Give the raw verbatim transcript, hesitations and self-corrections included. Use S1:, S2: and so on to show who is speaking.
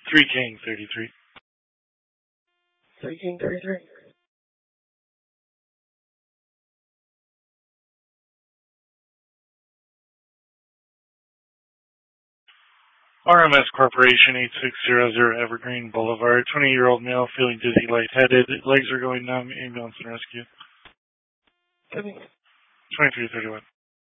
S1: three King thirty-three.
S2: three King thirty-three.
S1: R M S Corporation, eighty-six hundred Evergreen Boulevard. twenty-year-old male feeling dizzy, lightheaded. Legs are going numb. Ambulance and rescue.
S2: Coming.
S1: twenty-three thirty-one.